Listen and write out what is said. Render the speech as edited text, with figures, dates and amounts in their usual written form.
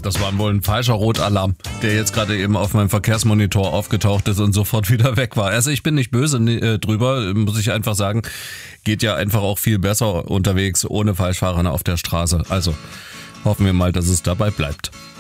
das war wohl ein falscher Rotalarm, der jetzt gerade eben auf meinem Verkehrsmonitor aufgetaucht ist und sofort wieder weg war. Also ich bin nicht böse drüber, muss ich einfach sagen. Geht ja einfach auch viel besser unterwegs ohne Falschfahrer auf der Straße. Also hoffen wir mal, dass es dabei bleibt.